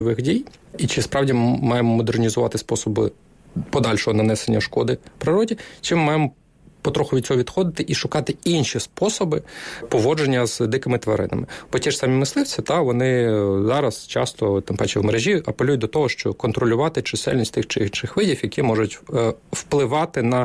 бойових дій, і чи справді ми маємо модернізувати способи подальшого нанесення шкоди природі, чи ми маємо потроху від цього відходити і шукати інші способи поводження з дикими тваринами. Бо ті ж самі мисливці, вони зараз часто, тим паче в мережі, апелюють до того, що контролювати чисельність тих чи інших видів, які можуть впливати на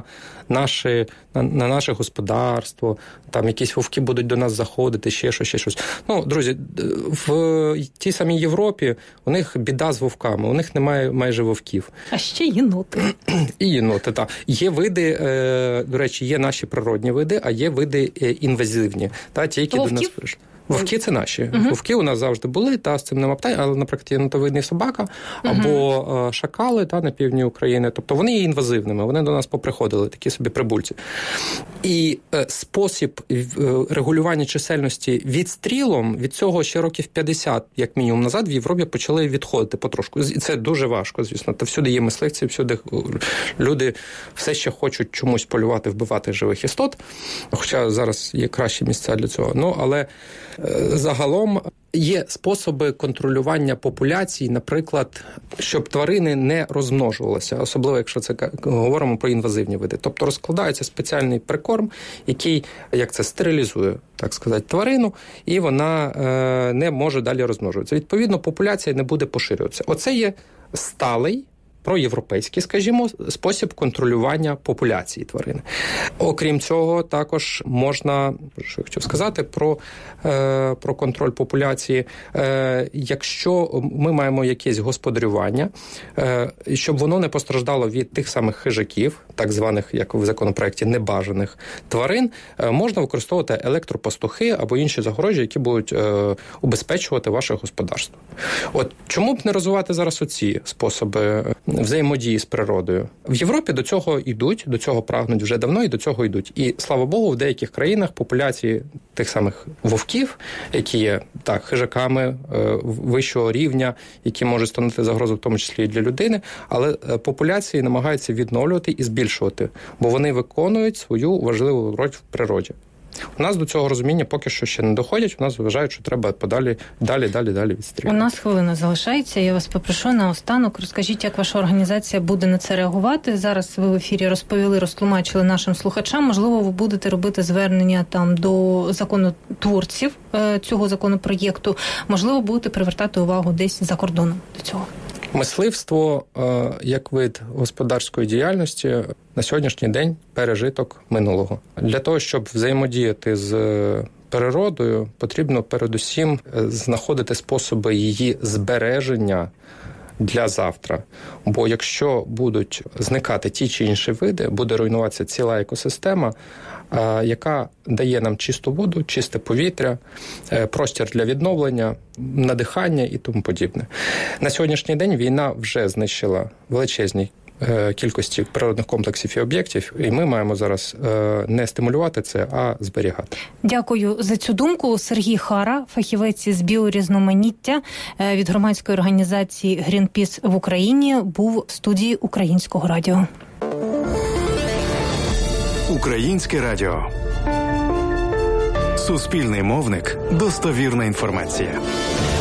наше господарство, там якісь вовки будуть до нас заходити, ще щось. Друзі, в тій самій Європі у них біда з вовками, у них немає майже вовків. А ще єноти. І єноти, так. Є види, до речі, є наші природні види, а є види інвазивні, ті, які до нас прийшли. Вовки – це наші. Вовки у нас завжди були, з цим нема питань, але, наприклад, єнотовидний собака або шакали на півдні України. Тобто вони є інвазивними, вони до нас поприходили, такі собі прибульці. І спосіб регулювання чисельності відстрілом, від цього ще років 50, як мінімум, назад в Європі почали відходити потрошку. І це дуже важко, звісно. Та всюди є мисливці, всюди люди все ще хочуть чомусь полювати, вбивати живих істот, хоча зараз є кращі місця для цього. Але загалом є способи контролювання популяцій, наприклад, щоб тварини не розмножувалися, особливо якщо це говоримо про інвазивні види. Тобто розкладається спеціальний прикорм, який, стерилізує, так сказати, тварину, і вона не може далі розмножуватися. Відповідно, популяція не буде поширюватися. Оце є сталий, проєвропейський, скажімо, спосіб контролювання популяції тварин. Окрім цього, також можна, що я хотів сказати, про контроль популяції. Якщо ми маємо якесь господарювання, щоб воно не постраждало від тих самих хижаків, так званих, як в законопроекті, небажаних тварин, можна використовувати електропастухи або інші загорожі, які будуть убезпечувати ваше господарство. От чому б не розвивати зараз оці способи взаємодії з природою? В Європі до цього йдуть, до цього прагнуть вже давно і до цього йдуть. І, слава Богу, в деяких країнах популяції тих самих вовків, які є, хижаками вищого рівня, які можуть становити загрозу в тому числі і для людини, але популяції намагаються відновлювати і збільшувати, бо вони виконують свою важливу роль в природі. У нас до цього розуміння поки що ще не доходять, у нас вважають, що треба далі відстрілювати. У нас хвилина залишається, я вас попрошу наостанок, розкажіть, як ваша організація буде на це реагувати. Зараз ви в ефірі розтлумачили нашим слухачам, можливо, ви будете робити звернення до законотворців цього законопроєкту, можливо, будете привертати увагу десь за кордоном до цього. Мисливство як вид господарської діяльності на сьогоднішній день пережиток минулого. Для того, щоб взаємодіяти з природою, потрібно передусім знаходити способи її збереження для завтра. Бо якщо будуть зникати ті чи інші види, буде руйнуватися ціла екосистема, яка дає нам чисту воду, чисте повітря, простір для відновлення, надихання і тому подібне. На сьогоднішній день війна вже знищила величезні кількості природних комплексів і об'єктів, і ми маємо зараз не стимулювати це, а зберігати. Дякую за цю думку. Сергій Хара, фахівець із біорізноманіття від громадської організації «Грінпіс» в Україні, був в студії Українського радіо. Українське радіо. Суспільний мовник. Достовірна інформація.